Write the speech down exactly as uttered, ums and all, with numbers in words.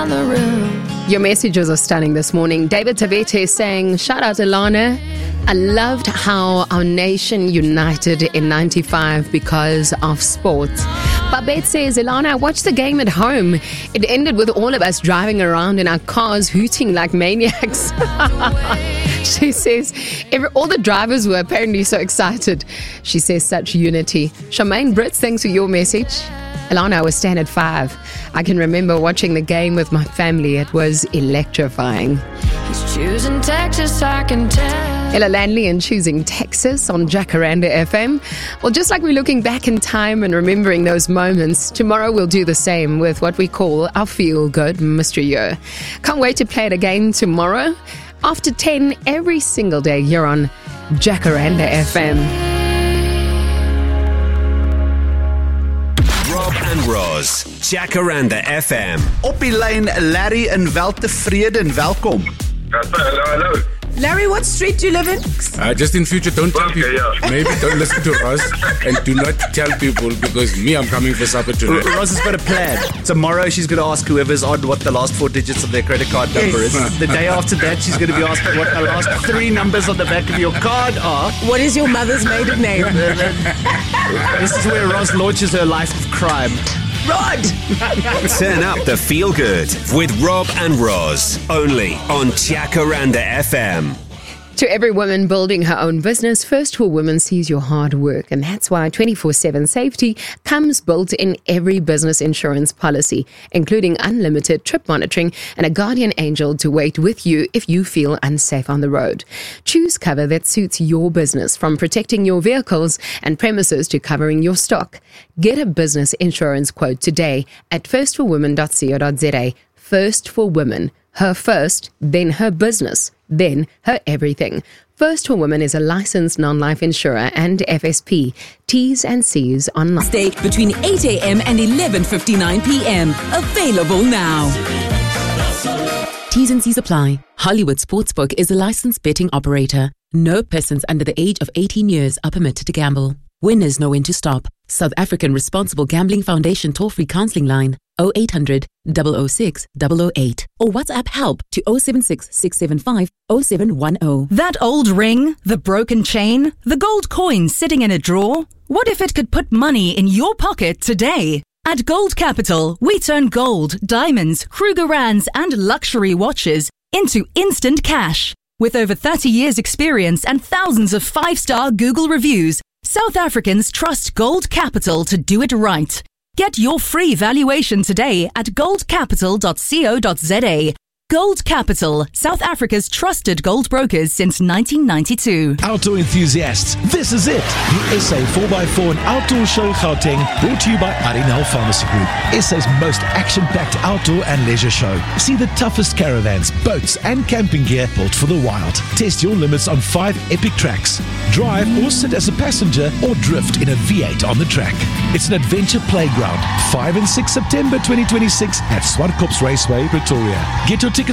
around the room. Your messages are stunning this morning. David Tavete is saying, shout out Ilana. I loved how our nation united in ninety-five because of sport. Babette says, Ilana, I watched the game at home. It ended with all of us driving around in our cars hooting like maniacs. She says, every, all the drivers were apparently so excited. She says, such unity. Charmaine Brits, thanks for your message. Ilana, I was staying at five. I can remember watching the game with my family. It was electrifying. He's choosing Texas, I can tell. Ella Landley and choosing Texas on Jacaranda F M. Well, just like we're looking back in time and remembering those moments, tomorrow we'll do the same with what we call our Feel Good Mystery Year. Can't wait to play it again tomorrow after ten every single day here on Jacaranda F M. Rob and Roz, Jacaranda F M. Op die lyn, Larry in Weltevreden, welkom. Hello, hello. Larry, what street do you live in? Uh, just in future, don't tell Okay, people. yeah. Maybe don't listen to Roz and do not tell people because me, I'm coming for supper tonight. Roz has got a plan. Tomorrow she's going to ask whoever's on what the last four digits of their credit card number is. The day after that, she's going to be asked what the last three numbers on the back of your card are. What is your mother's maiden name? This is where Roz launches her life of crime. Rod! Turn up the Feel Good with Rob and Roz, only on Jacaranda F M. To every woman building her own business, First for Women sees your hard work, and that's why twenty-four seven safety comes built in every business insurance policy, including unlimited trip monitoring and a guardian angel to wait with you if you feel unsafe on the road. Choose cover that suits your business, from protecting your vehicles and premises to covering your stock. Get a business insurance quote today at first for women dot co dot za. First for Women. Her first, then her business, then her everything. First for Women is a licensed non-life insurer and F S P. T's and C's online. Stay between eight a.m. and eleven fifty-nine p.m. Available now. T's and C's apply. Hollywood Sportsbook is a licensed betting operator. No persons under the age of eighteen years are permitted to gamble. Winners know when to stop. South African Responsible Gambling Foundation toll-free counseling line oh eight hundred, double oh six, double oh eight or WhatsApp help to oh seven six, six seven five, oh seven one oh. That old ring, the broken chain, the gold coin sitting in a drawer. What if it could put money in your pocket today? At Gold Capital, we turn gold, diamonds, Krugerrands and luxury watches into instant cash. With over thirty years experience and thousands of five-star Google reviews, South Africans trust Gold Capital to do it right. Get your free valuation today at gold capital dot co dot za. Gold Capital, South Africa's trusted gold brokers since nineteen ninety-two. Outdoor enthusiasts, this is it. The S A four by four and Outdoor Show Gauteng, brought to you by Arinal Pharmacy Group. S A's most action-packed outdoor and leisure show. See the toughest caravans, boats and camping gear built for the wild. Test your limits on five epic tracks. Drive or sit as a passenger or drift in a V eight on the track. It's an adventure playground. five and six September twenty twenty-six at Swartkops Raceway, Pretoria. Get your tickets